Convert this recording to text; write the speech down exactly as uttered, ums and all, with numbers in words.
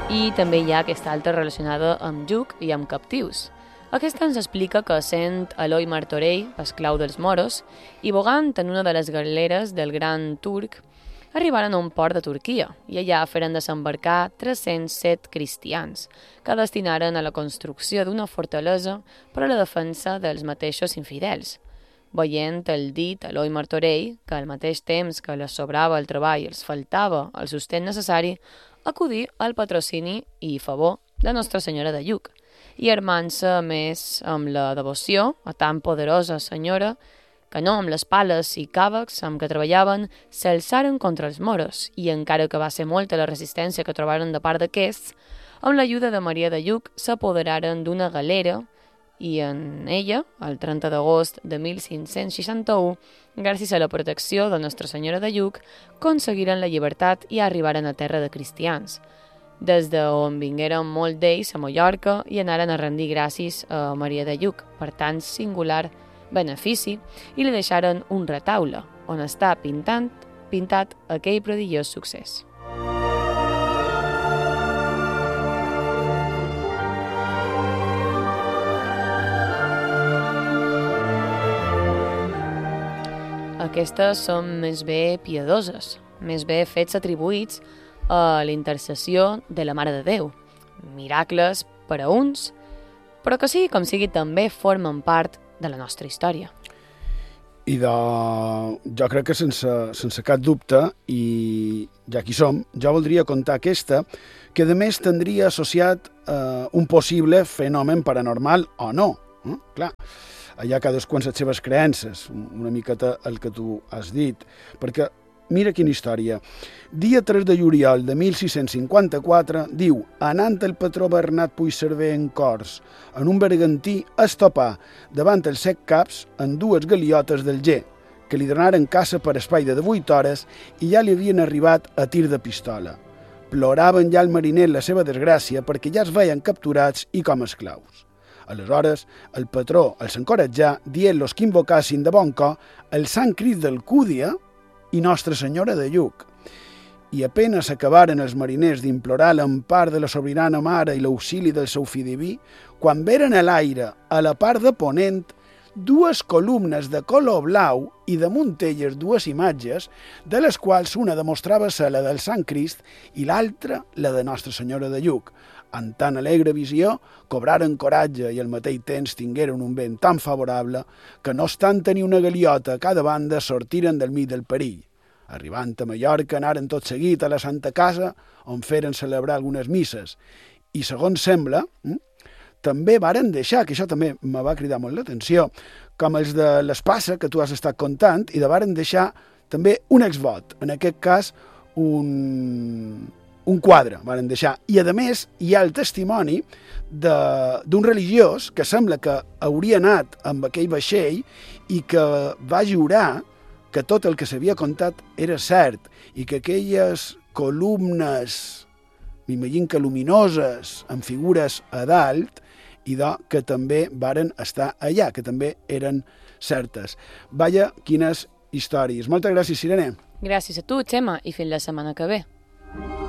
I també hi ha aquesta altra relacionada amb Lluc i amb captius. Aquesta ens explica que sent Eloi Martorell, esclau dels moros, i bogant en una de les galeres del gran turc, arribaren a un port de Turquia i allà feren desembarcar tres-cents set cristians que destinaren a la construcció d'una fortalesa per a la defensa dels mateixos infidels. Veient el dit Eloi Martorell, que al mateix temps que les sobrava el treball i els faltava el sostén necessari, acudí al patrocini i favor de Nostra Senyora de Lluc i armant-se més amb la devoció a tan poderosa senyora que no amb les pales i càvecs amb què treballaven, s'alçaren contra els moros i, encara que va ser molta la resistència que trobaren de part d'aquests, amb l'ajuda de Maria de Lluc s'apoderaren d'una galera i en ella, el trenta d'agost de mil cinc-cents seixanta-u, gràcies a la protecció de Nostra Senyora de Lluc, aconseguiren la llibertat i arribaren a terra de cristians, des d'on vingueren molt d'ells a Mallorca i anaren a rendir gràcies a Maria de Lluc, per tant singular benefici, i li deixaren un retaule on està pintant, pintat aquell prodigiós succés. Aquestes són més bé piadoses, més bé fets atribuïts a la intercessió de la Mare de Déu. Miracles per a uns, però que sigui com sigui també formen part de la nostra història. I de... jo crec que sense, sense cap dubte, i ja que hi som, jo voldria contar aquesta, que a més tindria associat eh, un possible fenomen paranormal o no. Eh? Clar, allà cadascú amb les seves creences, una miqueta el que tu has dit, perquè mira quina història. Dia tres de juliol de mil sis-cents cinquanta-quatre, diu, anant el patró Bernat Puigcerver en Cors, en un bergantí, es topà davant els set caps en dues galiotes del G, que li donaren caça per espai de vuit hores i ja li havien arribat a tir de pistola. Ploraven ja el mariner la seva desgràcia perquè ja es veien capturats i com esclaus. Aleshores, el patró els encoratjà dient-los que invocassin de bon cor el Sant Crist d'Alcúdia i Nostra Senyora de Lluc. I apenas acabaren els mariners d'implorar l'empar de la sobirana mare i l'auxili del seu fill diví, quan veren a l'aire, a la part de ponent, dues columnes de color blau i damunt elles dues imatges, de les quals una demostrava ser la del Sant Crist i l'altra la de Nostra Senyora de Lluc. En tan alegre visió, cobraren coratge i al mateix temps tingueren un vent tan favorable que no obstant tenir una galiota a cada banda sortiren del mig del perill. Arribant a Mallorca anaren tot seguit a la Santa Casa on feren celebrar algunes misses i, segons sembla, també varen deixar, que això també me va cridar molt l'atenció, com els de l'Espasa que tu has estat contant, i de varen deixar també un exvot, en aquest cas un... un quadre, varen deixar. I, a més, hi ha el testimoni d'un religiós que sembla que hauria anat amb aquell vaixell i que va jurar que tot el que s'havia contat era cert i que aquelles columnes, m'imagino que luminoses, amb figures a dalt, i de, que també varen estar allà, que també eren certes. Vaja, quines històries. Moltes gràcies, Sirene. Gràcies a tu, Xema, i fins la setmana que ve.